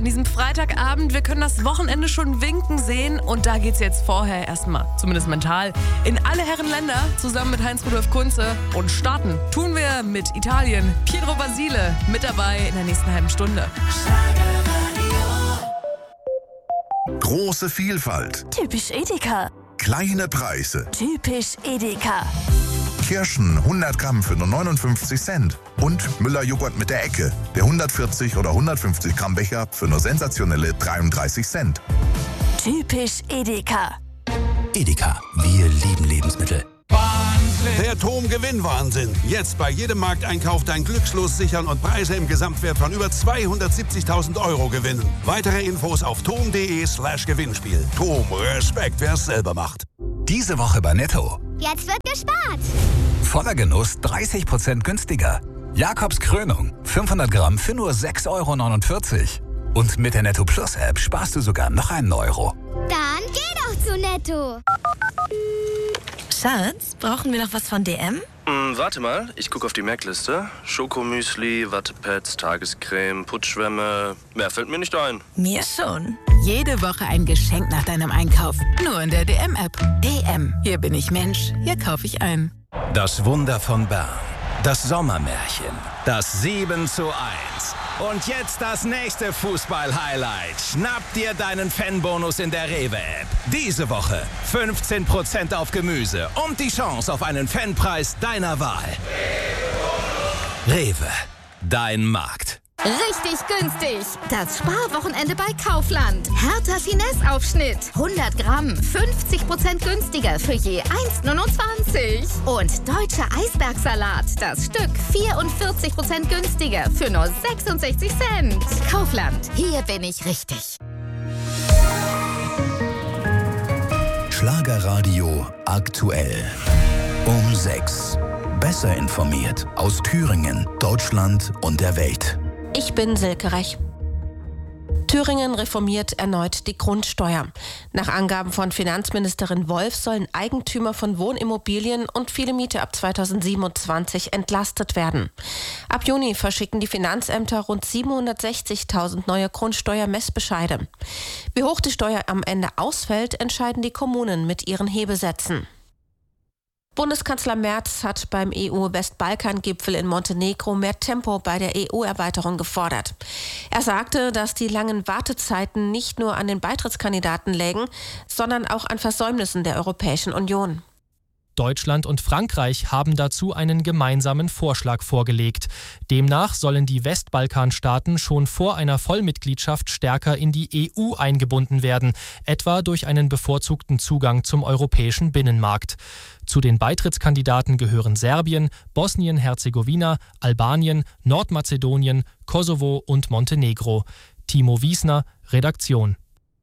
An diesem Freitagabend, wir können das Wochenende schon winken sehen und da geht's jetzt vorher erstmal, zumindest mental, in alle Herrenländer zusammen mit Heinz-Rudolf Kunze und starten tun wir mit Italien. Pietro Basile mit dabei in der nächsten halben Stunde. Große Vielfalt. Typisch Edeka. Kleine Preise. Typisch Edeka. Kirschen 100 Gramm für nur 59 Cent. Und Müller-Joghurt mit der Ecke. Der 140 oder 150 Gramm Becher für nur sensationelle 33 Cent. Typisch Edeka. Edeka, wir lieben Lebensmittel. Der TOM-Gewinnwahnsinn. Jetzt bei jedem Markteinkauf dein Glückslos sichern und Preise im Gesamtwert von über 270.000 € gewinnen. Weitere Infos auf tom.de/Gewinnspiel. TOM, Respekt, wer es selber macht. Diese Woche bei Netto. Jetzt wird gespart. Voller Genuss 30% günstiger. Jakobs Krönung 500 Gramm für nur 6,49 €. Und mit der Netto Plus App sparst du sogar noch einen Euro. Dann geh doch zu Netto. Schatz, brauchen wir noch was von DM? Warte mal, ich gucke auf die Merkliste. Schokomüsli, Wattepads, Tagescreme, Putzschwämme. Mehr fällt mir nicht ein. Mir schon. Jede Woche ein Geschenk nach deinem Einkauf. Nur in der DM-App. DM. Hier bin ich Mensch. Hier kaufe ich ein. Das Wunder von Bern. Das Sommermärchen. Das 7:1. Und jetzt das nächste Fußball-Highlight. Schnapp dir deinen Fanbonus in der Rewe-App. Diese Woche 15% auf Gemüse und die Chance auf einen Fanpreis deiner Wahl. Rewe, dein Markt. Richtig günstig. Das Sparwochenende bei Kaufland. Hertha Finesse-Aufschnitt. 100 Gramm, 50% günstiger für je 1,29. Und deutscher Eisbergsalat. Das Stück 44% günstiger für nur 66 Cent. Kaufland. Hier bin ich richtig. Schlagerradio aktuell. Um 6. Besser informiert aus Thüringen, Deutschland und der Welt. Ich bin Silke Rech. Thüringen reformiert erneut die Grundsteuer. Nach Angaben von Finanzministerin Wolf sollen Eigentümer von Wohnimmobilien und viele Mieter ab 2027 entlastet werden. Ab Juni verschicken die Finanzämter rund 760.000 neue Grundsteuermessbescheide. Wie hoch die Steuer am Ende ausfällt, entscheiden die Kommunen mit ihren Hebesätzen. Bundeskanzler Merz hat beim EU-Westbalkan-Gipfel in Montenegro mehr Tempo bei der EU-Erweiterung gefordert. Er sagte, dass die langen Wartezeiten nicht nur an den Beitrittskandidaten lägen, sondern auch an Versäumnissen der Europäischen Union. Deutschland und Frankreich haben dazu einen gemeinsamen Vorschlag vorgelegt. Demnach sollen die Westbalkanstaaten schon vor einer Vollmitgliedschaft stärker in die EU eingebunden werden, etwa durch einen bevorzugten Zugang zum europäischen Binnenmarkt. Zu den Beitrittskandidaten gehören Serbien, Bosnien-Herzegowina, Albanien, Nordmazedonien, Kosovo und Montenegro. Timo Wiesner, Redaktion.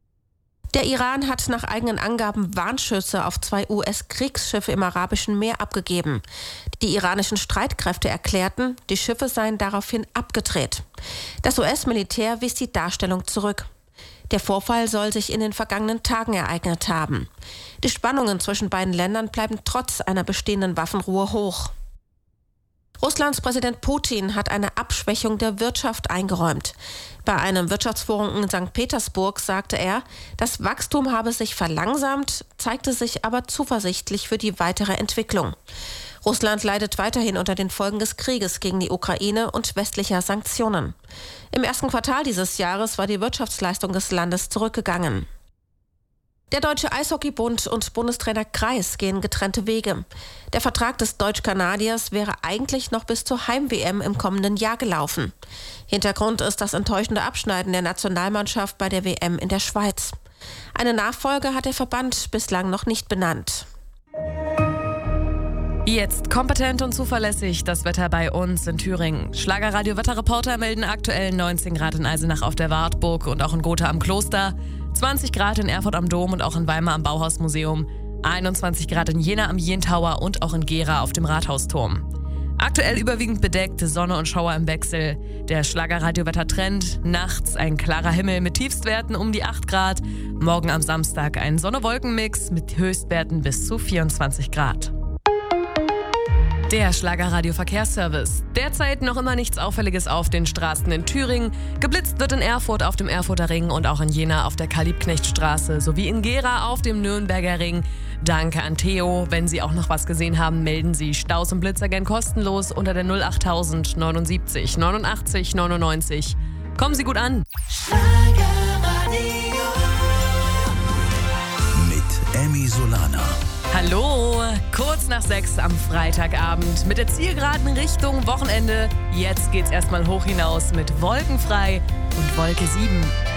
Der Iran hat nach eigenen Angaben Warnschüsse auf 2 US-Kriegsschiffe im Arabischen Meer abgegeben. Die iranischen Streitkräfte erklärten, die Schiffe seien daraufhin abgedreht. Das US-Militär wies die Darstellung zurück. Der Vorfall soll sich in den vergangenen Tagen ereignet haben. Die Spannungen zwischen beiden Ländern bleiben trotz einer bestehenden Waffenruhe hoch. Russlands Präsident Putin hat eine Abschwächung der Wirtschaft eingeräumt. Bei einem Wirtschaftsforum in St. Petersburg sagte er, das Wachstum habe sich verlangsamt, zeigte sich aber zuversichtlich für die weitere Entwicklung. Russland leidet weiterhin unter den Folgen des Krieges gegen die Ukraine und westlicher Sanktionen. Im ersten Quartal dieses Jahres war die Wirtschaftsleistung des Landes zurückgegangen. Der Deutsche Eishockeybund und Bundestrainer Kreis gehen getrennte Wege. Der Vertrag des Deutsch-Kanadiers wäre eigentlich noch bis zur Heim-WM im kommenden Jahr gelaufen. Hintergrund ist das enttäuschende Abschneiden der Nationalmannschaft bei der WM in der Schweiz. Eine Nachfolge hat der Verband bislang noch nicht benannt. Jetzt kompetent und zuverlässig das Wetter bei uns in Thüringen. Schlagerradio-Wetterreporter melden aktuell 19 Grad in Eisenach auf der Wartburg und auch in Gotha am Kloster, 20 Grad in Erfurt am Dom und auch in Weimar am Bauhausmuseum, 21 Grad in Jena am Jentower und auch in Gera auf dem Rathausturm. Aktuell überwiegend bedeckt, Sonne und Schauer im Wechsel. Der Schlagerradio-Wettertrend, nachts ein klarer Himmel mit Tiefstwerten um die 8 Grad, morgen am Samstag ein Sonne-Wolken-Mix mit Höchstwerten bis zu 24 Grad. Der Schlagerradio-Verkehrsservice. Derzeit noch immer nichts Auffälliges auf den Straßen in Thüringen. Geblitzt wird in Erfurt auf dem Erfurter Ring und auch in Jena auf der Karl-Liebknecht-Straße sowie in Gera auf dem Nürnberger Ring. Danke an Theo. Wenn Sie auch noch was gesehen haben, melden Sie Staus und Blitzer gern kostenlos unter der 08000 79 89 99. Kommen Sie gut an. Mit Emmy Solana. Hallo, kurz nach 6 am Freitagabend mit der Zielgeraden Richtung Wochenende. Jetzt geht's erstmal hoch hinaus mit Wolkenfrei und Wolke 7.